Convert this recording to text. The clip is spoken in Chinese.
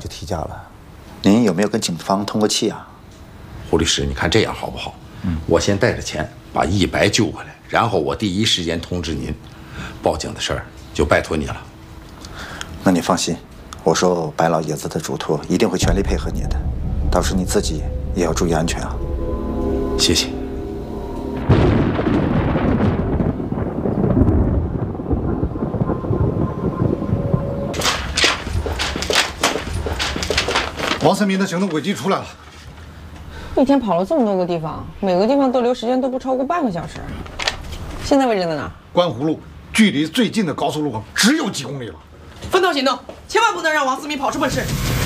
就提交了。您有没有跟警方通过气啊？ 胡律师，你看这样好不好？我先带着钱把一白救回来，然后我第一时间通知您。报警的事儿就拜托你了。 那你放心，我说白老爷子的嘱托一定会全力配合你的，到时你自己也要注意安全啊。 谢谢。 王思明的行动轨迹出来了。 一天跑了这么多个地方，每个地方逗留时间都不超过半个小时。现在位置在哪？ 观湖路，距离最近的高速路口只有几公里了。 分头行动，千万不能让王思明跑出本事。